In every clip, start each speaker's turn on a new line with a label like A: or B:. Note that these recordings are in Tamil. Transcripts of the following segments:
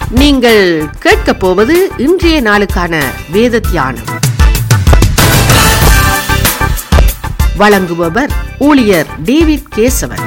A: நீங்கள் கேட்கப் போவது இன்றைய நாளுக்கான வேத தியானம். வழங்குபவர் ஊழியர் டேவிட் கேசவன்.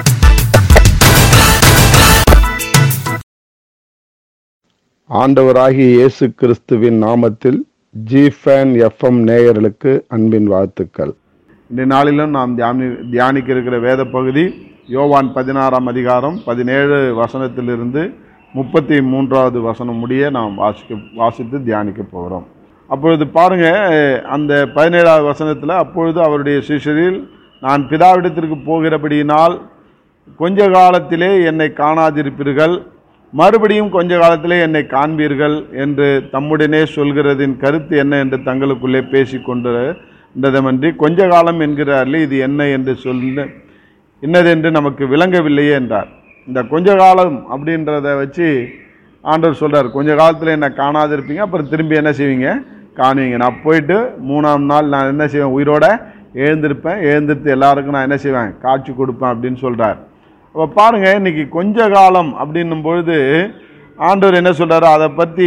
B: ஆண்டவராகிய இயேசு கிறிஸ்துவின் நாமத்தில் ஜிஃபேன் FM நேயர்களுக்கு அன்பின் வாழ்த்துக்கள். இந்த நாளிலும் நாம் தியானிக்க இருக்கிற வேத பகுதி யோவான் 16ஆம் அதிகாரம் 17 வசனத்திலிருந்து 33வது வசனம் முடிய நாம் வாசித்து தியானிக்க போகிறோம். அப்பொழுது பாருங்க, அந்த 17வது வசனத்தில், அப்பொழுது அவருடைய சீஷரில், நான் பிதாவிடத்திற்கு போகிறபடியினால் கொஞ்ச காலத்திலே என்னை காணாதிருப்பீர்கள், மறுபடியும் கொஞ்ச காலத்திலே என்னை காண்பீர்கள் என்று தம்முடனே சொல்கிறதின் கருத்து என்ன என்று தங்களுக்குள்ளே பேசிக்கொண்டதமன்றி கொஞ்ச காலம் என்கிறார்களே, இது என்ன என்று இன்னதென்று நமக்கு விளங்கவில்லையே என்றார். இந்த கொஞ்ச காலம் அப்படின்றத வச்சு ஆண்டவர் சொல்கிறார், கொஞ்ச காலத்தில் என்னை காணாதிருப்பீங்க, அப்புறம் திரும்பி என்ன செய்வீங்க, காணுவீங்க. நான் போயிட்டு 3ஆம் நாள் நான் என்ன செய்வேன், உயிரோட எழுந்திருப்பேன், எழுந்திருத்து எல்லாருக்கும் நான் என்ன செய்வேன், காட்சி கொடுப்பேன் அப்படின்னு சொல்கிறார். அப்போ பாருங்கள், இன்றைக்கி கொஞ்ச காலம் அப்படின்னும் பொழுது ஆண்டவர் என்ன சொல்கிறாரு, அதை பற்றி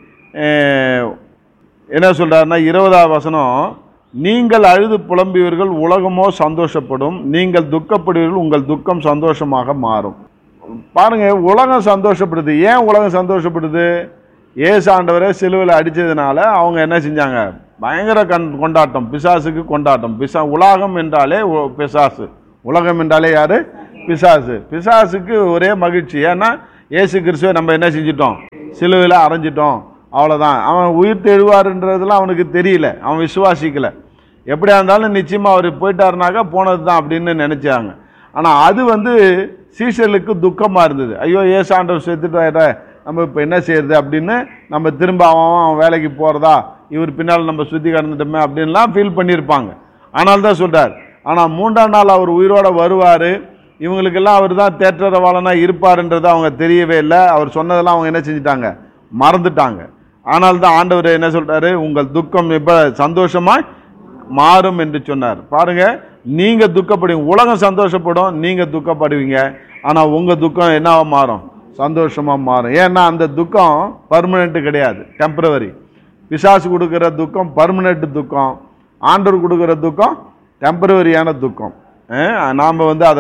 B: என்ன சொல்கிறாருன்னா 20வது வசனம், நீங்கள் அழுது புலம்புவீர்கள், உலகமோ சந்தோஷப்படும், நீங்கள் துக்கப்படுவீர்கள், உங்கள் துக்கம் சந்தோஷமாக மாறும். பாருங்கள், உலகம் சந்தோஷப்படுது. ஏன் உலகம் சந்தோஷப்படுது? இயேசு ஆண்டவரை சிலுவையில் அடித்ததுனால அவங்க என்ன செஞ்சாங்க, பயங்கர கொண்டாட்டம், பிசாசுக்கு கொண்டாட்டம். உலகம் என்றாலே பிசாசு, உலகம் என்றாலே யார், பிசாசு. பிசாசுக்கு ஒரே மகிழ்ச்சி. ஏன்னா இயேசு கிறிஸ்துவை நம்ம என்ன செஞ்சிட்டோம், சிலுவையில் அரைஞ்சிட்டோம், அவ்வளோதான். அவன் உயிர் தெழுவாருன்றதுலாம் அவனுக்கு தெரியல, அவன் விசுவாசிக்கலை. எப்படியா இருந்தாலும் நிச்சயமாக அவர் போயிட்டாருனாக்கா போனது தான் அப்படின்னு நினச்சாங்க. ஆனால் அது சீஷர்களுக்கு துக்கமாக இருந்தது. ஐயோ, இயேசு ஆண்டவர் செத்துட்டு நம்ம இப்போ என்ன செய்யறது அப்படின்னு, நம்ம திரும்ப அவன் வேலைக்கு போகிறதா, இவர் பின்னால் நம்ம சுற்றி கடந்துட்டோமே அப்படின்லாம் ஃபீல் பண்ணியிருப்பாங்க. ஆனால் தான் சொல்கிறார், ஆனால் 3ஆம் நாள் அவர் உயிரோடு வருவார், இவங்களுக்கெல்லாம் அவர் தான் தேற்றரவாளனாக இருப்பார்ன்றது அவங்க தெரியவே இல்லை. அவர் சொன்னதெல்லாம் அவங்க என்ன செஞ்சிட்டாங்க, மறந்துட்டாங்க. ஆனால் தான் ஆண்டவர் என்ன சொல்கிறாரு, உங்கள் துக்கம் இப்போ சந்தோஷமாக மாறும் என்று சொன்னார். பாருங்கள், நீங்கள் துக்கப்படுவீங்க, உலகம் சந்தோஷப்படும், நீங்கள் துக்கப்படுவீங்க, ஆனால் உங்கள் துக்கம் என்னவா மாறும், சந்தோஷமாக மாறும். ஏன்னா அந்த துக்கம் பர்மனெண்ட்டு கிடையாது, டெம்பரவரி. பிசாசு கொடுக்குற துக்கம் பர்மனெண்ட் துக்கம், ஆண்டவர் கொடுக்குற துக்கம் டெம்பரவரியான துக்கம். நாம்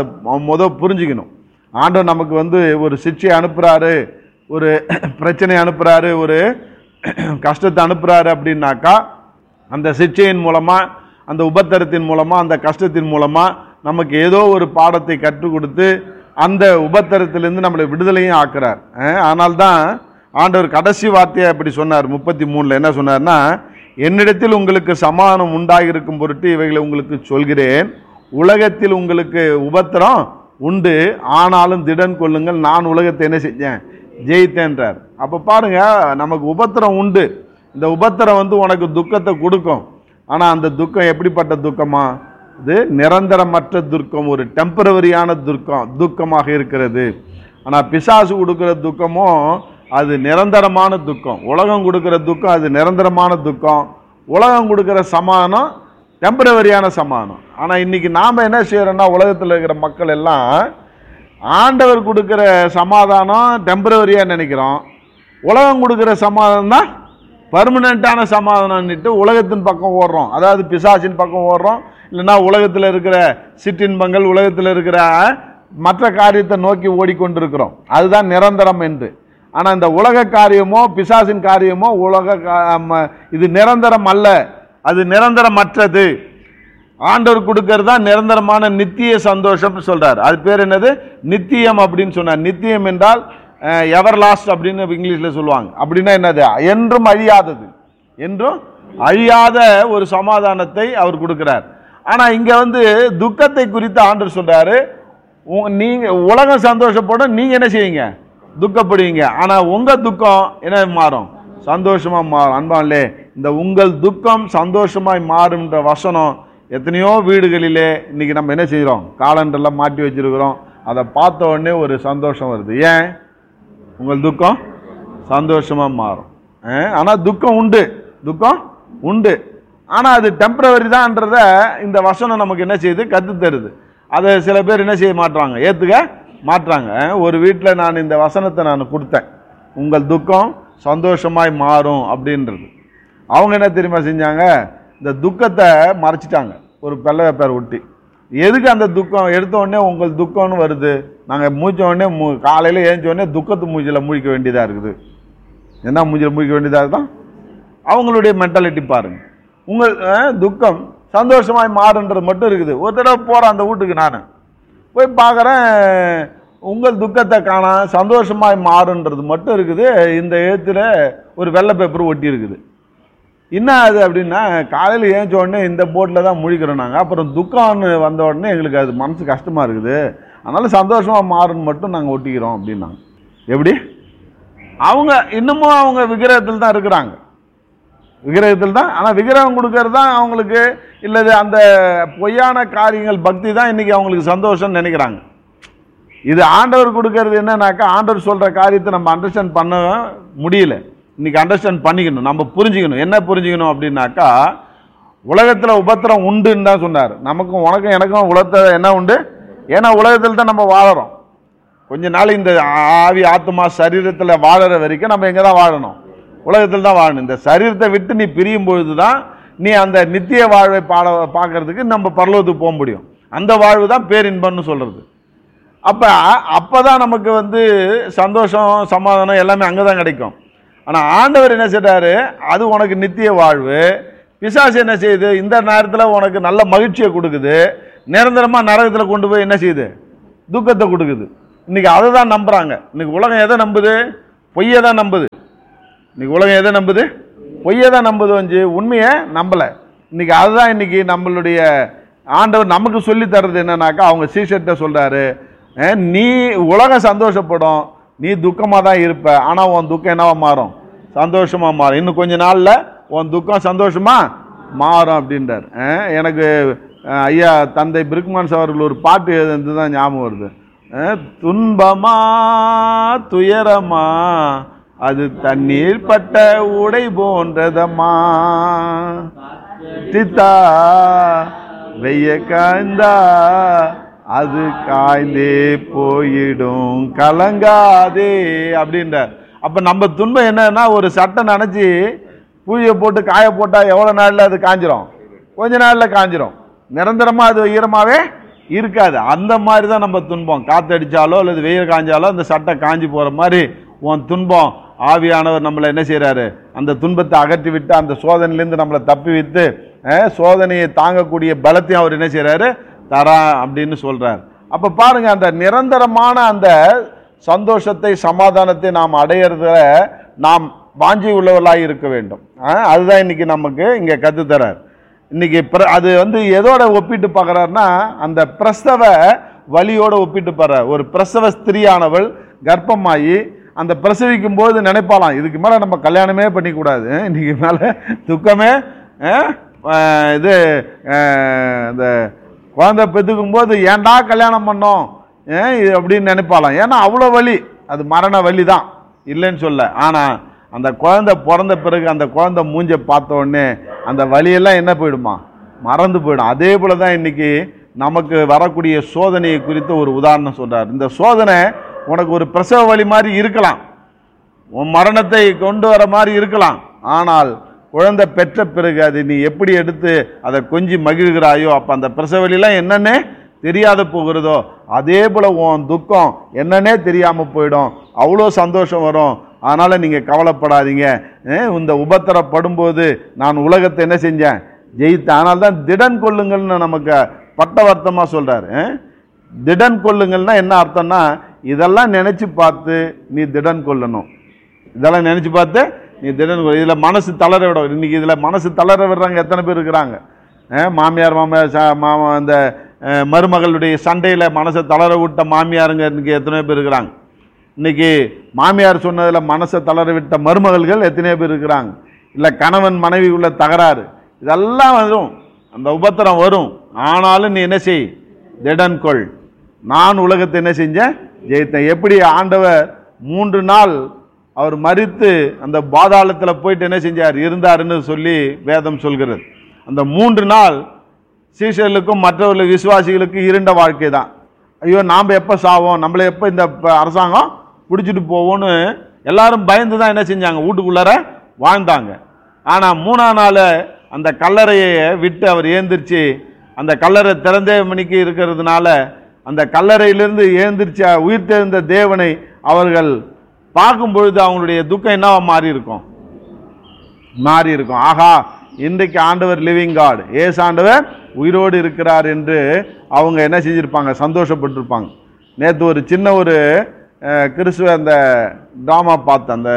B: அதை புரிஞ்சுக்கணும். ஆண்டவர் நமக்கு ஒரு சிக்ஷை அனுப்புகிறாரு, ஒரு பிரச்சனை அனுப்புகிறாரு, ஒரு கஷ்டத்தை அனுப்புகிறாரு அப்படின்னாக்கா, அந்த சிக்ஷையின் மூலமாக, அந்த உபத்திரத்தின் மூலமாக, அந்த கஷ்டத்தின் மூலமாக நமக்கு ஏதோ ஒரு பாடத்தை கற்றுக் கொடுத்து அந்த உபத்திரத்திலிருந்து நம்மளை விடுதலையும் ஆக்குறார். ஆனால்தான் ஆண்டவர் கடைசி வார்த்தையை அப்படி சொன்னார். 33 என்ன சொன்னார்னா, என்னிடத்தில் உங்களுக்கு சமாதானம் உண்டாகிருக்கும் பொருட்டு இவைகளை உங்களுக்கு சொல்கிறேன், உலகத்தில் உங்களுக்கு உபத்திரம் உண்டு, ஆனாலும் திடன் கொள்ளுங்கள், நான் உலகத்தை என்ன செஞ்சேன், ஜெயித்தேன்றார். அப்போ பாருங்க, நமக்கு உபத்திரம் உண்டு. இந்த உபத்திரம் உனக்கு துக்கத்தை கொடுக்கும். ஆனால் அந்த துக்கம் எப்படிப்பட்ட துக்கமா, இது நிரந்தரமற்ற துக்கம், ஒரு டெம்பரவரியான துக்கமாக இருக்கிறது. ஆனால் பிசாசு கொடுக்குற துக்கமும் அது நிரந்தரமான துக்கம். உலகம் கொடுக்குற துக்கம் அது நிரந்தரமான துக்கம். உலகம் கொடுக்குற சமாதானம் டெம்பரவரியான சமாதானம். ஆனால் இன்னைக்கு நாம் என்ன செய்யறோம்னா, உலகத்தில் இருக்கிற மக்கள் எல்லாம் ஆண்டவர் கொடுக்குற சமாதானம் டெம்பரவரியாக நினைக்கிறோம், உலகம் கொடுக்குற சமாதானம் தான் பர்மனெண்ட்டான சமாதானம்னுட்டு உலகத்தின் பக்கம் ஓடுறோம். அதாவது பிசாசின் பக்கம் ஓடுறோம், இல்லைன்னா உலகத்தில் இருக்கிற சிற்றின்பங்கள், உலகத்தில் இருக்கிற மற்ற காரியத்தை நோக்கி ஓடிக்கொண்டிருக்கிறோம். அதுதான் நிரந்தரம் என்று. ஆனால் இந்த உலக காரியமோ பிசாசின் காரியமோ இது நிரந்தரம் அல்ல, அது நிரந்தரமற்றது. ஆண்டவர் கொடுக்கறது தான் நிரந்தரமான நித்திய சந்தோஷம் சொல்றார். அது பேர் என்னது, நித்தியம் அப்படின்னு சொன்னார். நித்தியம் என்றால் எவர் லாஸ்ட் அப்படின்னு இங்கிலீஷில் சொல்லுவாங்க. அப்படின்னா என்னது, என்றும் அழியாதது, என்றும் அழியாத ஒரு சமாதானத்தை அவர் கொடுக்கிறார். ஆனால் இங்கே துக்கத்தை குறித்து ஆண்டவர் சொல்றாரு, நீங்கள் உலகம் சந்தோஷப்படும், நீங்கள் என்ன செய்வீங்க, துக்கப்படுவீங்க. ஆனால் உங்கள் துக்கம் என்ன மாறும், சந்தோஷமாக மாறும். அன்பான்லே, இந்த உங்கள் துக்கம் சந்தோஷமாய் மாறும்ன்ற வசனம் எத்தனையோ வீடுகளிலே இன்னைக்கு நம்ம என்ன செய்கிறோம், காலண்டர்லாம் மாட்டி வச்சிருக்கிறோம். அதை பார்த்த உடனே ஒரு சந்தோஷம் வருது. ஏன், உங்கள் துக்கம் சந்தோஷமாக மாறும். ஆனால் துக்கம் உண்டு, துக்கம் உண்டு. ஆனால் அது டெம்பரவரி தான்ன்றத இந்த வசனம் நமக்கு என்ன செய்யுது, கற்று தருது. அதை சில பேர் என்ன செய்ய மாட்டாங்க, ஏற்றுக்க மாட்டாங்க. ஒரு வீட்டில் நான் இந்த வசனத்தை நான் கொடுத்தேன், உங்கள் துக்கம் சந்தோஷமாய் மாறும் அப்படின்றது. அவங்க என்ன தெரியுமா செஞ்சாங்க, இந்த துக்கத்தை மறைச்சிட்டாங்க ஒரு வெள்ளை பேப்பர் ஒட்டி. எதுக்கு அந்த துக்கம் எடுத்த உடனே உங்கள் துக்கம்னு வருது, நாங்கள் மூச்ச உடனே காலையில் ஏஞ்ச உடனே துக்கத்து மூஞ்சியில் முழிக்க வேண்டியதாக இருக்குது. என்ன மூஞ்சியில் முழிக்க வேண்டியதாக தான் அவங்களுடைய மென்டாலிட்டி பாருங்க. உங்கள் துக்கம் சந்தோஷமாய் மாறுன்றது மட்டும் இருக்குது. ஒரு தடவை போகிறேன் அந்த வீட்டுக்கு, நான் போய் பார்க்குறேன், உங்கள் துக்கத்தை காண சந்தோஷமாய் மாறுன்றது மட்டும் இருக்குது. இந்த எழுத்துல ஒரு வெள்ளை பேப்பர் ஒட்டி இருக்குது. என்ன அது அப்படின்னா, காலையில் ஏஞ்ச உடனே இந்த போர்டில் தான் முழிக்கிறோம் நாங்கள், அப்புறம் துக்கம்னு வந்த உடனே எங்களுக்கு அது மனசு கஷ்டமாக இருக்குது, அதனால் சந்தோஷமாக மாறுன்னு மட்டும் நாங்கள் ஒட்டிக்கிறோம் அப்படின்னாங்க. எப்படி? அவங்க இன்னமும் அவங்க விக்கிரகத்தில் தான் இருக்கிறாங்க, விக்கிரகத்தில் தான். ஆனால் விக்கிரகம் கொடுக்கறது தான் அவங்களுக்கு இல்லது, அந்த பொய்யான காரியங்கள் பக்தி தான் இன்றைக்கி அவங்களுக்கு சந்தோஷம்னு நினைக்கிறாங்க. இது ஆண்டவர் கொடுக்கறது என்னன்னாக்கா, ஆண்டவர் சொல்கிற காரியத்தை நம்ம அண்டர்ஸ்டாண்ட் பண்ண முடியல. இன்றைக்கி அண்டர்ஸ்டாண்ட் பண்ணிக்கணும், நம்ம புரிஞ்சுக்கணும். என்ன புரிஞ்சுக்கணும் அப்படின்னாக்கா, உலகத்தில் உபத்திரம் உண்டுன்னு தான் சொன்னார். நமக்கும் உனக்கும் எனக்கும் உலகத்தில் என்ன உண்டு, ஏன்னா உலகத்தில் தான் நம்ம வாழறோம். கொஞ்ச நாள் இந்த ஆவி ஆத்மா சரீரத்தில் வாழற வரைக்கும் நம்ம எங்கே தான் வாழணும், உலகத்தில் தான் வாழணும். இந்த சரீரத்தை விட்டு நீ பிரியும் பொழுது தான் நீ அந்த நித்திய வாழ்வை பார்க்கறதுக்கு நம்ம பரலோகத்துக்கு போக முடியும். அந்த வாழ்வு தான் பேரின்பம்னு சொல்கிறது. அப்போ தான் நமக்கு சந்தோஷம் சமாதானம் எல்லாமே அங்கே தான் கிடைக்கும். ஆனால் ஆண்டவர் என்ன செய்றாரு, அது உனக்கு நித்திய வாழ்வு. பிசாசு என்ன செய்யுது, இந்த நேரத்தில் உனக்கு நல்ல மகிழ்ச்சியை கொடுக்குது, நிரந்தரமாக நரகத்தில் கொண்டு போய் என்ன செய்யுது, துக்கத்தை கொடுக்குது. இன்றைக்கி அதை தான் நம்புகிறாங்க. இன்றைக்கி உலகம் எதை நம்புது, பொய்யை தான் நம்புது. இன்றைக்கி உலகம் எதை நம்புது, பொய்யை தான் நம்புது, உண்மையை நம்பலை. இன்றைக்கி அதுதான் இன்றைக்கி நம்மளுடைய ஆண்டவர் நமக்கு சொல்லி தர்றது என்னன்னாக்கா, அவங்க சீஷர்கிட்ட சொல்கிறாரு, நீ உலகம் சந்தோஷப்படும், நீ துக்கமாக தான் இருப்ப, ஆனால் உன் துக்கம் என்னவா மாறும், சந்தோஷமாக மாறும். இன்னும் கொஞ்ச நாளில் உன் துக்கம் சந்தோஷமாக மாறும் அப்படின்றார். எனக்கு ஐயா தந்தை பிரிக்மான்ஸ் அவர்கள் ஒரு பாட்டு எழுதுறது தான் ஞாபகம் வருது. துன்பமா துயரமா அது தண்ணீர் பட்ட உடை போன்றதம்மா, தித்தா வெய்ய காய்ந்தா அது காய்ந்தே போயிடும் கலங்காதே அப்படின்றார். அப்போ நம்ம துன்பம் என்னன்னா, ஒரு சட்டை நினச்சி பூஜையை போட்டு காய போட்டால் எவ்வளோ நாளில் அது காஞ்சிரும், கொஞ்ச நாளில் காஞ்சிரும், நிரந்தரமாக அது ஈரமாகவே இருக்காது. அந்த மாதிரி தான் நம்ம துன்பம். காற்றடிச்சாலோ அல்லது வெயில் காய்ஞ்சாலோ அந்த சட்டை காஞ்சி போகிற மாதிரி உன் துன்பம். ஆவியானவர் நம்மளை என்ன செய்கிறாரு, அந்த துன்பத்தை அகற்றி விட்டு அந்த சோதனையிலேருந்து நம்மளை தப்பி விட்டு சோதனையை தாங்கக்கூடிய பலத்தையும் அவர் என்ன செய்கிறாரு, தரா அப்படின்னு சொல்கிறார். அப்போ பாருங்க, அந்த நிரந்தரமான அந்த சந்தோஷத்தை சமாதானத்தை நாம் அடையிறதுல நாம் வாஞ்சி உள்ளவர்களாக இருக்க வேண்டும். அதுதான் இன்னைக்கு நமக்கு இங்கே கற்றுத்தரார். இன்னைக்கு அது எதோட ஒப்பிட்டு பார்க்குறாருன்னா, அந்த பிரசவ வலியோட ஒப்பிட்டு பாடுறார். ஒரு பிரசவ ஸ்திரீயானவள் கர்ப்பமாகி அந்த பிரசவிக்கும் போது நினைப்பாலாம், இதுக்கு மேலே நம்ம கல்யாணமே பண்ணிக்கூடாது, இன்னைக்கு மேலே துக்கமே, இது இந்த குழந்தை பெற்றுக்கும் போது ஏன்டா கல்யாணம் பண்ணோம் அப்படின்னு நினைப்பாலாம். ஏன்னா அவ்வளோ வலி, அது மரண வலி தான், இல்லைன்னு சொல்ல. ஆனால் அந்த குழந்தை பிறந்த பிறகு அந்த குழந்தை மூஞ்சை பார்த்த உடனே அந்த வலியெல்லாம் என்ன போயிடுமா, மறந்து போயிடும். அதே போல தான் இன்னைக்கு நமக்கு வரக்கூடிய சோதனையை குறித்து ஒரு உதாரணம் சொல்றார். இந்த சோதனை உனக்கு ஒரு பிரசவ வலி மாதிரி இருக்கலாம், உன் மரணத்தை கொண்டு வர மாதிரி இருக்கலாம். ஆனால் குழந்தை பெற்ற பிறகு அது நீ எப்படி எடுத்து அதை கொஞ்சி மகிழ்கிறாயோ, அப்போ அந்த பிரசவ வலிலாம் என்னன்னே தெரியாத போகிறதோ, அதே போல் உன் துக்கம் என்னன்னே தெரியாமல் போயிடும். அவ்வளோ சந்தோஷம் வரும். அதனால் நீங்கள் கவலைப்படாதீங்க. இந்த உபத்திரப்படும்போது நான் உலகத்தை என்ன செஞ்சேன், ஜெயித்தேன். ஆனால் தான் திடன் கொள்ளுங்கள்னு நமக்கு பட்டவர்த்தமாக சொல்கிறார். திடன் கொள்ளுங்கள்னா என்ன அர்த்தம்னா, இதெல்லாம் நினச்சி பார்த்து நீ திடன் கொள்ளணும். இதெல்லாம் நினச்சி பார்த்து நீ திடன் கொள்ள. இதில் மனசு தளர விட, இன்றைக்கி இதில் மனசு தளர விடுறாங்க எத்தனை பேர் இருக்கிறாங்க. மாமியார் அந்த மருமகளுடைய சண்டையில் மனசை தளர விட்ட மாமியாருங்க இன்றைக்கி எத்தனை பேர் இருக்கிறாங்க. இன்றைக்கி மாமியார் சொன்னதில் மனசை தளர விட்ட மருமகள்கள் எத்தனையோ பேர் இருக்கிறாங்க. இல்லை கணவன் மனைவி உள்ள தகராறு, இதெல்லாம் வரும், அந்த உபத்திரம் வரும். ஆனாலும் நீ என்ன செய், திடன் கொள். நான் உலகத்தை என்ன செஞ்சேன், ஜெயித்தேன். எப்படி ஆண்டவர் 3 நாள் அவர் மரித்து அந்த பாதாளத்தில் போயிட்டு என்ன செஞ்சார், இருந்தாருன்னு சொல்லி வேதம் சொல்கிறது. அந்த 3 நாள் சீஷர்களுக்கும் மற்றவர்கள் விசுவாசிகளுக்கும் இருண்ட வாழ்க்கை தான். ஐயோ நாம் எப்போ சாவோம், நம்மளை எப்போ இந்த அரசாங்கம் பிடிச்சிட்டு போவோன்னு எல்லாரும் பயந்து தான் என்ன செஞ்சாங்க, வீட்டுக்குள்ளார வாழ்ந்தாங்க. ஆனால் 3ஆம் நாள் அந்த கல்லறையை விட்டு அவர் ஏந்திரிச்சு, அந்த கல்லறை திறந்தே மணிக்கு இருக்கிறதுனால அந்த கல்லறையிலிருந்து ஏந்திரிச்ச உயிர்த்தெழுந்த தேவனை அவர்கள் பார்க்கும் பொழுது அவங்களுடைய துக்கம் என்னவா மாறி இருக்கும். ஆகா, இன்றைக்கு ஆண்டவர் லிவிங் காட், ஏசு ஆண்டவர் உயிரோடு இருக்கிறார் என்று அவங்க என்ன செஞ்சிருப்பாங்க, சந்தோஷப்பட்டிருப்பாங்க. நேற்று ஒரு சின்ன ஒரு கிறிஸ்துவ அந்த ட்ராமா பார்த்தேன், அந்த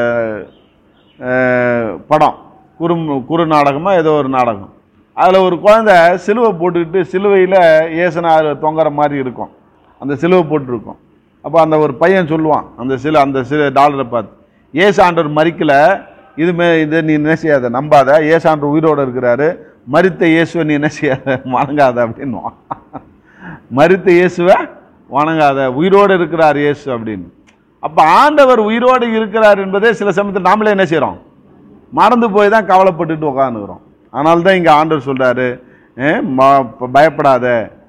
B: படம், குறு நாடகமாக ஏதோ ஒரு நாடகம். அதில் ஒரு குழந்தை சிலுவை போட்டுக்கிட்டு சிலுவையில் ஏசுனார் தொங்குற மாதிரி இருக்கும், அந்த சிலுவை போட்டிருக்கும். அப்போ அந்த ஒரு பையன் சொல்லுவான் அந்த டாலரை பார்த்து, ஏசு ஆண்டவர் மறிக்கலை, இதை நீ என்ன செய்யாத, நம்பாத, ஏசு ஆண்டவர் உயிரோடு இருக்கிறாரு, மரித்த இயேசுவை நீ என்ன செய்யாத, வணங்காத அப்படின்னுவான். மரித்த இயேசுவை வணங்காத, உயிரோடு இருக்கிறார் இயேசு அப்படின்னு. அப்போ ஆண்டவர் உயிரோடு இருக்கிறார் என்பதே சில சமயத்தில் நாமளே என்ன செய்கிறோம், மறந்து போய் தான் கவலைப்பட்டுட்டு உட்காந்துக்கிறோம். ஆனால் தான் இங்கே ஆண்டவர் சொல்கிறாரு, பயப்படாத,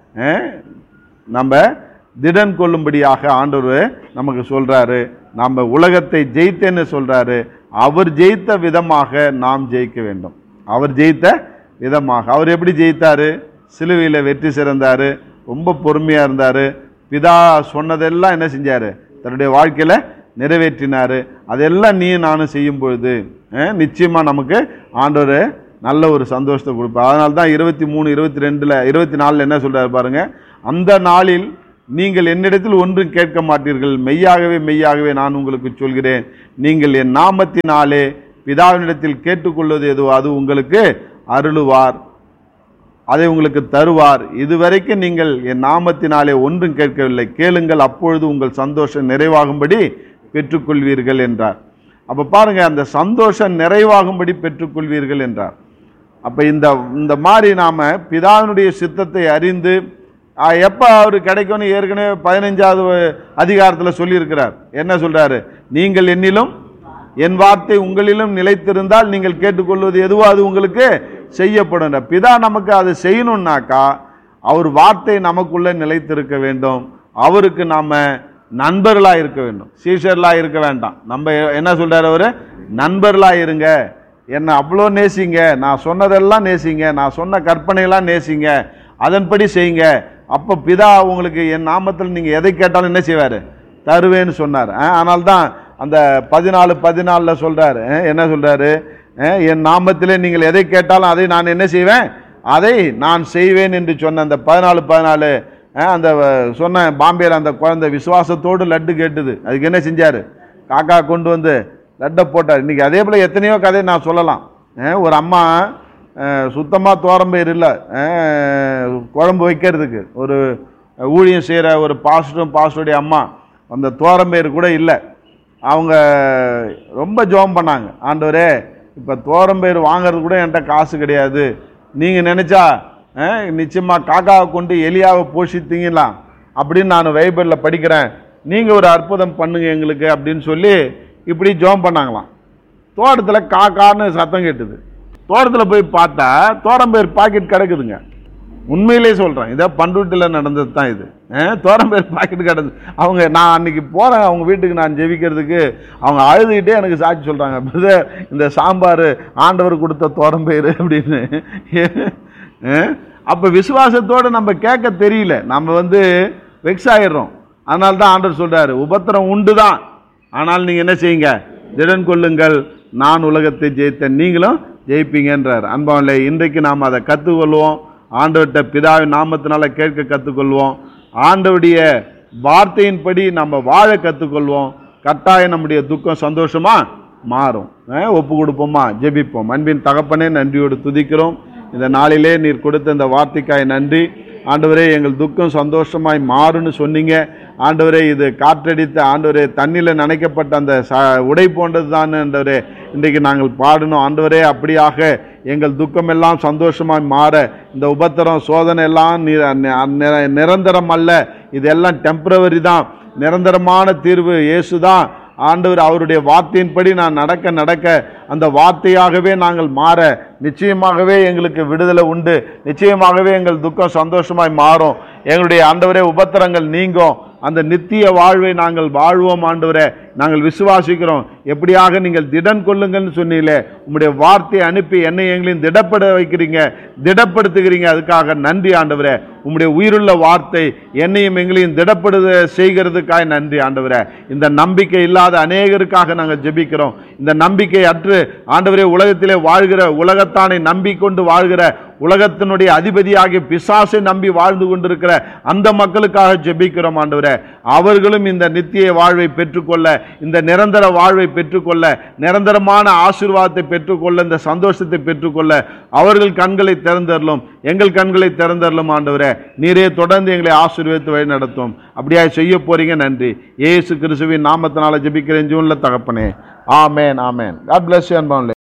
B: நம்ம திடன் கொள்ளும்படியாக ஆண்டவர் நமக்கு சொல்கிறாரு. நம்ம உலகத்தை ஜெயித்தேன்னு சொல்கிறாரு. அவர் ஜெயித்த விதமாக நாம் ஜெயிக்க வேண்டும். அவர் ஜெயித்த விதமாக, அவர் எப்படி ஜெயித்தார், சிலுவையில் வெற்றி சிறந்தார், ரொம்ப பொறுமையாக இருந்தார், பிதா சொன்னதெல்லாம் என்ன செஞ்சார், தன்னுடைய வாழ்க்கையில் நிறைவேற்றினார். அதெல்லாம் நீ நானும் செய்யும் பொழுது நிச்சயமாக நமக்கு ஆண்டவர் நல்ல ஒரு சந்தோஷத்தை கொடுப்பார். அதனால தான் 23, 22, 24 என்ன சொல்கிறார் பாருங்க, அந்த நாளில் நீங்கள் என்னிடத்தில் ஒன்றும் கேட்க மாட்டீர்கள், மெய்யாகவே மெய்யாகவே நான் உங்களுக்கு சொல்கிறேன், நீங்கள் என் நாமத்தினாலே பிதாவினிடத்தில் கேட்டுக்கொள்வது எதுவோ அது உங்களுக்கு அருளுவார், அதை உங்களுக்கு தருவார். இதுவரைக்கும் நீங்கள் என் நாமத்தினாலே ஒன்றும் கேட்கவில்லை, கேளுங்கள், அப்பொழுது உங்கள் சந்தோஷம் நிறைவாகும்படி பெற்றுக்கொள்வீர்கள் என்றார். அப்போ பாருங்க, அந்த சந்தோஷம் நிறைவாகும்படி பெற்றுக்கொள்வீர்கள் என்றார். அப்போ இந்த மாதிரி நாம் பிதாவினுடைய சித்தத்தை அறிந்து எப்போ அவர் கிடைக்கும்னு ஏற்கனவே 15வது அதிகாரத்தில் சொல்லியிருக்கிறார். என்ன சொல்கிறாரு, நீங்கள் என்னிலும் என் வார்த்தை உங்களிலும் நிலைத்திருந்தால் நீங்கள் கேட்டுக்கொள்வது எதுவோ அது உங்களுக்கு செய்யப்படும். பிதா நமக்கு அதை செய்யணும்னாக்கா அவர் வார்த்தை நமக்குள்ளே நிலைத்திருக்க வேண்டும். அவருக்கு நாம் நண்பர்களாக இருக்க வேண்டும், சீஷர்களாக இருக்க வேண்டாம். நம்ம என்ன சொல்கிறார் அவர், நண்பர்களாக இருங்க, என்னை அவ்வளோ நேசிங்க, நான் சொன்னதெல்லாம் நேசிங்க, நான் சொன்ன கற்பனையெல்லாம் நேசிங்க, அதன்படி செய்யுங்க. அப்போ பிதா உங்களுக்கு என் நாமத்தில் நீங்கள் எதை கேட்டாலும் என்ன செய்வார், தருவேன்னு சொன்னார். ஆனால்தான் அந்த 14:14 சொல்கிறாரு, என்ன சொல்கிறாரு, என் நாமத்திலே நீங்கள் எதை கேட்டாலும் அதை நான் என்ன செய்வேன், அதை நான் செய்வேன் என்று சொன்ன அந்த 14:14 அந்த சொன்ன பாம்பேயில் அந்த குழந்தை விசுவாசத்தோடு லட்டு கேட்டுது. அதுக்கு என்ன செஞ்சார், காக்கா கொண்டு வந்து லட்டை போட்டார். இன்றைக்கி அதே போல் எத்தனையோ கதை நான் சொல்லலாம். ஒரு அம்மா சுத்தமாக தோரம்பயிர் இல்லை, குழம்பு வைக்கிறதுக்கு ஒரு ஊழியம் செய்கிற ஒரு பாஸ்டருடைய அம்மா, அந்த தோரம்பயிர் கூட இல்லை. அவங்க ரொம்ப ஜெபம் பண்ணாங்க, ஆண்டவரே இப்போ தோரம்பயிர் வாங்கிறது கூட என்கிட்ட காசு கிடையாது, நீங்கள் நினச்சா நிச்சயமாக காக்காவை கொண்டு எலியாவை போஷித்தீங்களாம் அப்படின்னு நான் பைபிளில் படிக்கிறேன், நீங்கள் ஒரு அற்புதம் பண்ணுங்க எங்களுக்கு அப்படின்னு சொல்லி இப்படி ஜெபம் பண்ணாங்களாம். தோட்டத்தில் காக்கான்னு சத்தம் கேட்டுது. தோட்டத்தில் போய் பார்த்தா தோரம்பயிர் பாக்கெட் கிடக்குதுங்க. உண்மையிலே சொல்கிறேன், இதை பண்ருட்டியில் நடந்தது தான் இது. தோரம்பயிர் பாக்கெட் கிடந்து அவங்க, நான் அன்றைக்கி போகிறேன் அவங்க வீட்டுக்கு நான் ஜெபிக்கிறதுக்கு, அவங்க அழுதுகிட்டே எனக்கு சாட்சி சொல்கிறாங்க, பிரதர் இந்த சாம்பார் ஆண்டவர் கொடுத்த தோரம்பயிர் அப்படின்னு. அப்போ விசுவாசத்தோடு நம்ம கேட்க தெரியல, நம்ம வெக்ஸ் ஆகிடுறோம். அதனால தான் ஆண்டவர் சொல்கிறாரு, உபத்திரம் உண்டு தான், ஆனால் நீங்கள் என்ன செய்யுங்க, திடன் கொள்ளுங்கள், நான் உலகத்தை ஜெயித்தேன், நீங்களும் ஜெயிப்பீங்கன்றார். அன்பாவில்லை, இன்றைக்கு நாம் அதை கற்றுக்கொள்வோம். ஆண்டவர்கிட்ட பிதாவின் நாமத்தினால கேட்க கற்றுக்கொள்வோம். ஆண்டவருடைய வார்த்தையின்படி நம்ம வாழ கற்றுக்கொள்வோம். கட்டாயம் நம்முடைய துக்கம் சந்தோஷமாக மாறும். ஒப்பு கொடுப்போமா, ஜெபிப்போம். அன்பின் தகப்பனே, நன்றியோடு துதிக்கிறோம். இந்த நாளிலே நீர் கொடுத்த இந்த வார்த்தைக்காய் நன்றி. ஆண்டவரே, எங்கள் துக்கம் சந்தோஷமாய் மாறுன்னு சொன்னீங்க. ஆண்டவரே, இது காற்றடித்த ஆண்டவரே, தண்ணியில் நனைக்கப்பட்ட அந்த உடை போன்றது தான் ஆண்டவரே இன்றைக்கு நாங்கள் பாடணும். ஆண்டவரே, அப்படியாக எங்கள் துக்கமெல்லாம் சந்தோஷமாய் மாற, இந்த உபத்திரம் சோதனை எல்லாம் நிரந்தரம் அல்ல, இதெல்லாம் டெம்பரவரி தான். நிரந்தரமான தீர்வு இயேசு தான். ஆண்டவர் அவருடைய வார்த்தையின்படி நான் நடக்க அந்த வார்த்தையாகவே நாங்கள் மாற, நிச்சயமாகவே எங்களுக்கு விடுதலை உண்டு. நிச்சயமாகவே எங்கள் துக்கம் சந்தோஷமாய் மாறும். எங்களுடைய ஆண்டவரே உபத்திரங்கள் நீங்கும். அந்த நித்திய வாழ்வை நாங்கள் வாழ்வோம் ஆண்டவரே. நாங்கள் விசுவாசிக்கிறோம். எப்படியாக நீங்கள் திடன் கொள்ளுங்கள்னு சொன்னீங்களே, உம்முடைய வார்த்தையை அனுப்பி என்னை எங்களையும் திடப்பட வைக்கிறீங்க, திடப்படுத்துகிறீங்க. அதுக்காக நன்றி ஆண்டவரே. உம்முடைய உயிருள்ள வார்த்தை என்னையும் எங்களையும் திடப்படுத செய்கிறதுக்காக நன்றி ஆண்டவரே. இந்த நம்பிக்கை இல்லாத அநேகருக்காக நாங்கள் ஜெபிக்கிறோம். இந்த நம்பிக்கை அற்று ஆண்டவரே உலகத்திலே வாழ்கிற, உலகத்தானை நம்பிக்கொண்டு வாழ்கிற, உலகத்தினுடைய அதிபதியாகிய பிசாசை நம்பி வாழ்ந்து கொண்டிருக்கிற அந்த மக்களுக்காக ஜெபிக்கிறோம் ஆண்டவரே. அவர்களும் இந்த நித்திய வாழ்வை பெற்றுக்கொள்ள, இந்த நிரந்தர வாழ்வை பெற்றுக்கொள்ள, நிரந்தரமான ஆசீர்வாதத்தை பெற்றுக்கொள்ள, இந்த சந்தோஷத்தை பெற்றுக்கொள்ள அவர்கள் கண்களை திறந்தரலும், எங்கள் கண்களை திறந்தரலும் ஆண்டவரே. நீரே தொடர்ந்து எங்களை ஆசீர்வதித்து வழி நடத்தும். அப்படியா செய்ய போறீங்க. நன்றி. இயேசு கிறிஸ்துவின் நாமத்தினால ஜெபிக்கிறேன் ஜீவனுள்ள தகப்பனே. ஆமேன், ஆமேன். God bless you.